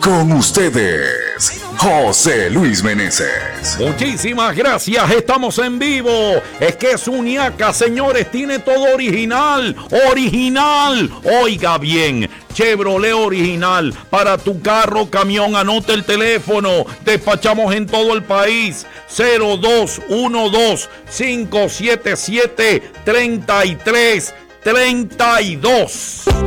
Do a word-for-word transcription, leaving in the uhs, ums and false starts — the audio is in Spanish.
Con ustedes, José Luis Meneses. Muchísimas gracias, estamos en vivo. Es que Suñaca, señores, tiene todo original, original. Oiga bien, Chevrolet original para tu carro, camión, anote el teléfono. Despachamos en todo el país. cero dos uno dos, cinco siete siete, tres tres tres dos.